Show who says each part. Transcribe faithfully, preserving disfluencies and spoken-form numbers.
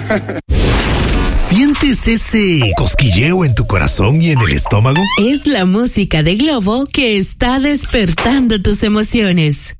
Speaker 1: ¿Sientes ese cosquilleo en tu corazón y en el estómago?
Speaker 2: Es la música de Globo que está despertando tus emociones.